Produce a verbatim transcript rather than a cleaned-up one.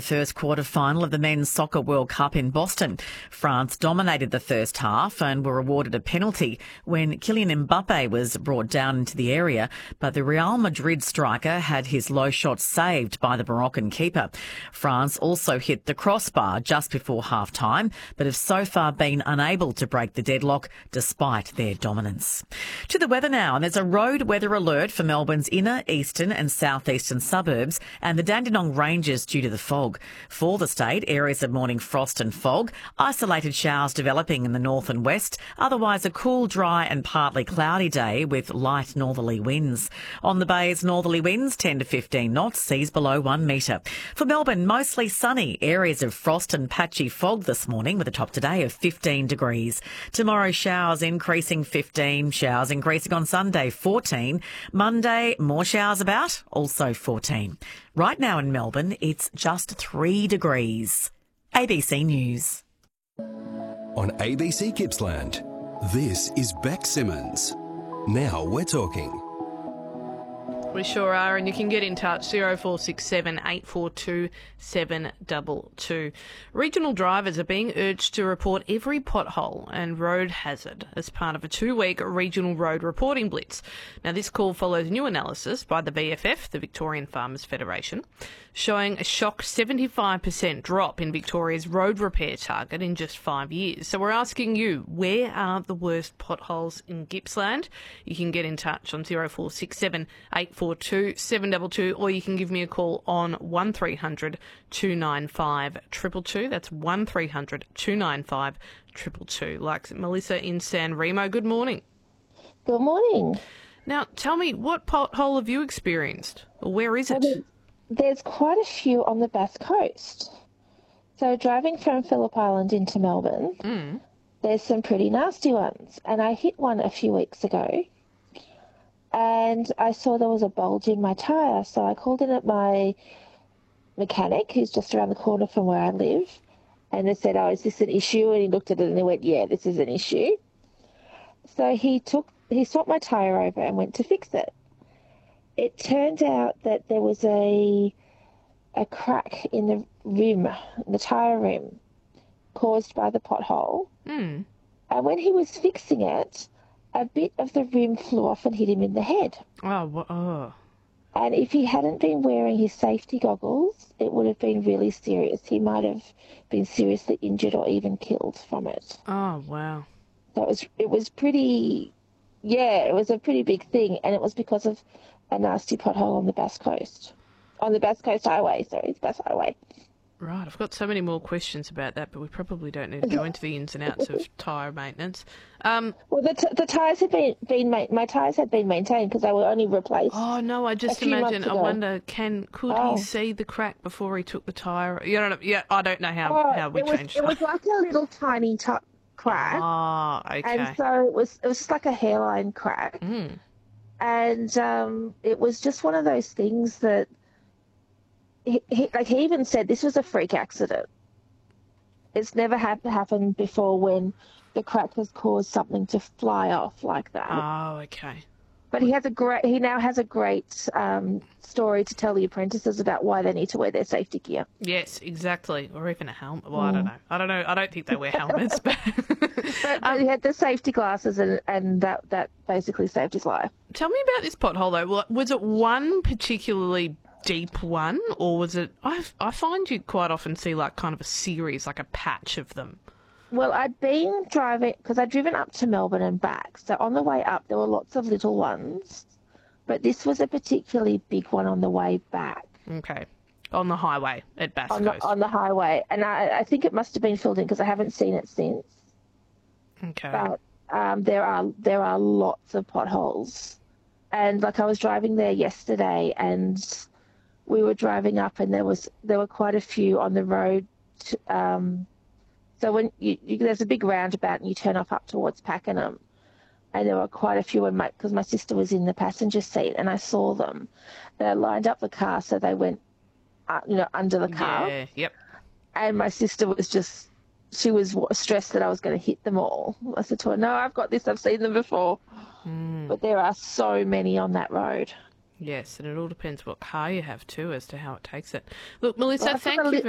First quarter-final of the Men's Soccer World Cup in Boston. France dominated the first half and were awarded a penalty when Kylian Mbappe was brought down into the area, but the Real Madrid striker had his low shot saved by the Moroccan keeper. France also hit the crossbar just before half-time, but have so far been unable to break the deadlock despite their dominance. To the weather now, and there's a road weather alert for Melbourne's inner, eastern and southeastern suburbs and the Dandenong Ranges due to the fog. For the state, areas of morning frost and fog, isolated showers developing in the north and west, otherwise a cool, dry and partly cloudy day with light northerly winds. On the bays, northerly winds ten to fifteen knots, seas below one metre. For Melbourne, mostly sunny, areas of frost and patchy fog this morning with a top today of fifteen degrees. Tomorrow, showers increasing fifteen, showers increasing on Sunday fourteen. Monday, more showers about, also fourteen. Right now in Melbourne, it's just three degrees. A B C News. On A B C Gippsland, this is Beck Simmons. Now we're talking. We sure are, and you can get in touch, zero four six seven eight four two seven two two. Regional drivers are being urged to report every pothole and road hazard as part of a two-week regional road reporting blitz. Now, this call follows new analysis by the V F F, the Victorian Farmers Federation, showing a shock seventy-five percent drop in Victoria's road repair target in just five years. So we're asking you, where are the worst potholes in Gippsland? You can get in touch on zero four six seven eight four two seven two two, or you can give me a call on one three hundred two nine five two two two. That's one three hundred two nine five two two two. Like Melissa in San Remo, good morning. Good morning. Now, tell me, what pothole have you experienced? Or where is it? Well, there's quite a few on the Bass Coast. So driving from Phillip Island into Melbourne, Mm. there's some pretty nasty ones. And I hit one a few weeks ago, and I saw there was a bulge in my tyre. So I called in at my mechanic, who's just around the corner from where I live, and they said, oh, is this an issue? And he looked at it and he went, yeah, this is an issue. So he took, he swapped my tyre over and went to fix it. It turned out that there was a a crack in the rim, the tyre rim, caused by the pothole. Mm. And when he was fixing it, a bit of the rim flew off and hit him in the head. Oh, wha- oh. And if he hadn't been wearing his safety goggles, it would have been really serious. He might have been seriously injured or even killed from it. Oh, wow. So it was, it was pretty, yeah, it was a pretty big thing. And it was because of a nasty pothole on the Bass Coast. On the Bass Coast Highway, sorry, it's Bass Highway. Right, I've got so many more questions about that, but we probably don't need to go into the ins and outs of tyre maintenance. Um, Well, the, t- the tyres had been, been ma- my tyres had been maintained because they were only replaced. oh, no, I just A few imagine, months I ago. wonder, can could Oh. he see the crack before he took the tyre? You don't know, yeah, I don't know how, Oh, how we it was, changed it was like a little tiny t- crack. Oh, okay. And so it was it was just like a hairline crack. Mm. And um, it was just one of those things that, he, he, like he even said, this was a freak accident. It's never ha- happened before when the crack has caused something to fly off like that. Oh, okay. But he has a great. He now has a great um, story to tell the apprentices about why they need to wear their safety gear. Yes, exactly. Or even a helmet. Well, I don't know. I don't know. I don't think they wear helmets, but But, but he had the safety glasses, and, and that that basically saved his life. tell me about this pothole though. Well, was it one particularly deep one, or was it? I I find you quite often see like kind of a series, like a patch of them. Well, I'd been driving because I'd driven up to Melbourne and back. So on the way up, there were lots of little ones, but this was a particularly big one on the way back Okay, on the highway at Bass on Coast. the, on the highway, and I, I think it must have been filled in because I haven't seen it since. Okay. But um, there are there are lots of potholes, and like I was driving there yesterday, and we were driving up, and there was there were quite a few on the road. To, um, so when you, you there's a big roundabout, and you turn off up towards Pakenham, and there were quite a few in my because my sister was in the passenger seat, and I saw them. They lined up the car, so they went, uh, you know, under the car. Yeah. Yep. And my sister was just, she was stressed that I was going to hit them all. I said to her, no, I've got this. I've seen them before. Mm. But there are so many on that road. Yes, and it all depends what car you have too as to how it takes it. Look, Melissa, Well, I've got thank a you li- very